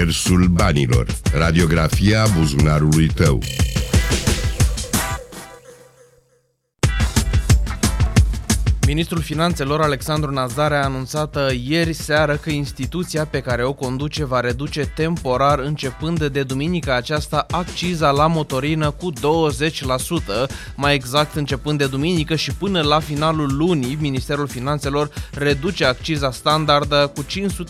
Mersul banilor. Radiografia buzunarului tău. Ministrul Finanțelor Alexandru Nazare a anunțat ieri seară că instituția pe care o conduce va reduce temporar, începând de duminica aceasta, acciza la motorină cu 20%, mai exact începând de duminică și până la finalul lunii. Ministerul Finanțelor reduce acciza standard cu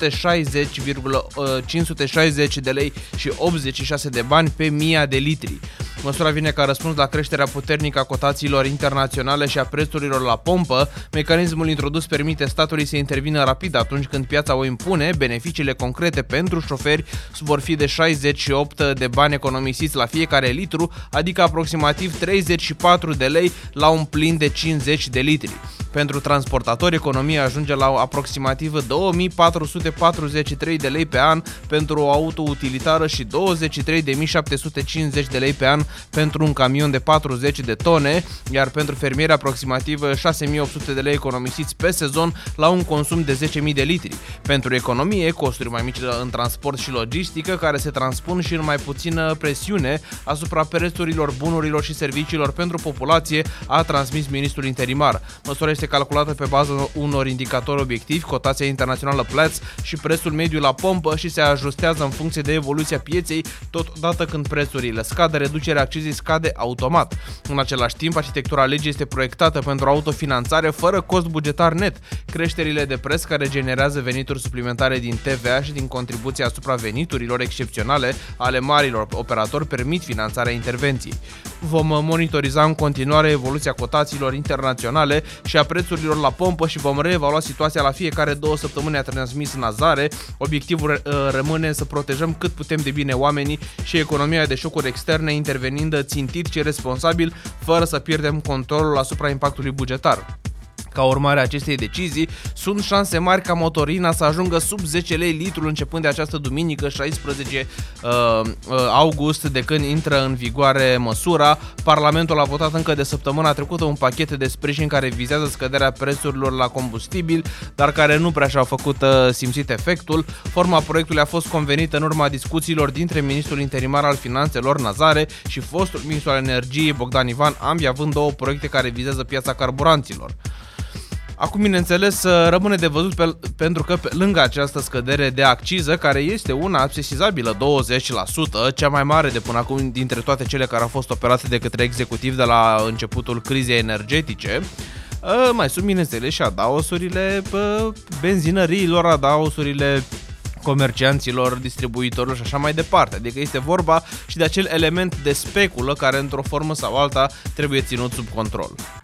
560 de lei și 86 de bani pe 1000 de litri. Măsura vine ca răspuns la creșterea puternică a cotațiilor internaționale și a prețurilor la pompă. Mecanismul introdus permite statului să intervină rapid atunci când piața o impune. Beneficiile concrete pentru șoferi vor fi de 68 de bani economisiți la fiecare litru, adică aproximativ 34 de lei la un plin de 50 de litri. Pentru transportatori, economia ajunge la aproximativ 2443 de lei pe an pentru o auto-utilitară și 23.750 de lei pe an pentru un camion de 40 de tone, iar pentru fermieri aproximativ 6.800 de lei economisiți pe sezon la un consum de 10.000 de litri. Pentru economie, costuri mai mici în transport și logistică, care se transpun și în mai puțină presiune asupra prețurilor bunurilor și serviciilor pentru populație, a transmis ministrul interimar. Măsura este calculată pe bază unor indicatori obiectivi, cotația internațională Platts și prețul mediu la pompă, și se ajustează în funcție de evoluția pieței. Totodată când prețurile scad, reducerea accizei scade automat. În același timp, arhitectura legii este proiectată pentru autofinanțare fără cost bugetar net. Creșterile de preț care generează venituri suplimentare din TVA și din contribuția asupra veniturilor excepționale ale marilor operatori permit finanțarea intervenției. Vom monitoriza în continuare evoluția cotațiilor internaționale și a prețurilor la pompă și vom reevalua situația la fiecare 2 săptămâni, a transmis Nazare. Obiectivul rămâne să protejăm cât putem de bine oamenii și economia de șocuri externe, intervenind țintit și responsabil, fără să pierdem controlul asupra impactului bugetar. Ca urmare a acestei decizii, sunt șanse mari ca motorina să ajungă sub 10 lei litrul începând de această duminică, 16 august, de când intră în vigoare măsura. Parlamentul a votat încă de săptămâna trecută un pachet de sprijin care vizează scăderea prețurilor la combustibil, dar care nu prea și-au făcut simțit efectul. Forma proiectului a fost convenită în urma discuțiilor dintre ministrul interimar al Finanțelor, Nazare, și fostul ministru al Energiei, Bogdan Ivan, ambii având două proiecte care vizează piața carburanților. Acum, bineînțeles, rămâne de văzut pentru că pe lângă această scădere de acciză, care este una sesizabilă, 20%, cea mai mare de până acum dintre toate cele care au fost operate de către executiv de la începutul crizei energetice, mai sunt, bineînțeles, și adaosurile benzinăriilor, adaosurile comercianților, distribuitorilor și așa mai departe. Adică este vorba și de acel element de speculă care, într-o formă sau alta, trebuie ținut sub control.